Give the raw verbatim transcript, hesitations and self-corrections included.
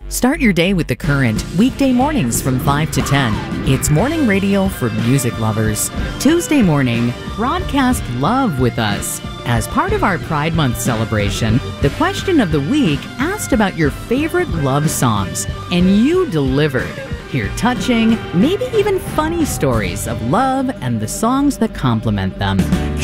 Start your day with The Current, weekday mornings from five to ten. It's morning radio for music lovers. Tuesday morning, broadcast love with us. As part of our Pride Month celebration, the question of the week asked about your favorite love songs, and you delivered. Hear touching, maybe even funny stories of love and the songs that complement them.